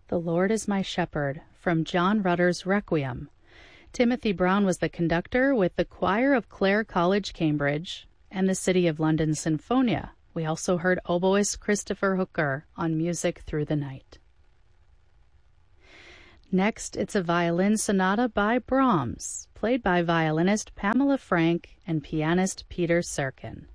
The Lord is My Shepherd, from John Rutter's Requiem. Timothy Brown was the conductor with the choir of Clare College, Cambridge, and the City of London Sinfonia. We also heard oboist Christopher Hooker on Music Through the Night. Next, it's a violin sonata by Brahms, played by violinist Pamela Frank and pianist Peter Serkin.